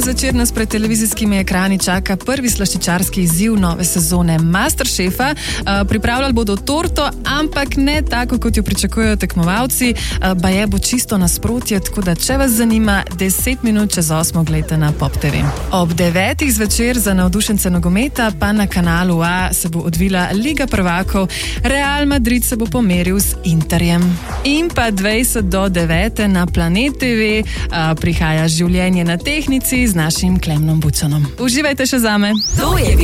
zvečer nas pred televizijskimi ekrani čaka prvi slaščičarski izziv nove sezone Masterchefa. Pripravljali bodo torto, ampak ne tako, kot jo pričakujejo tekmovalci. Baje bo čisto nasprotje, tako da če vas zanima, 10 minut čez 8 gledajte na Pop TV. Ob 9 zvečer za navdušence nogometa pa na kanalu A se bo odvila Liga prvakov. Real Madrid se bo pomeril s Interjem. In pa 20 do 9 na Planet TV prihaja Življenje na tehnici z našim Klemnom Bučanom. Uživajte še zame. To je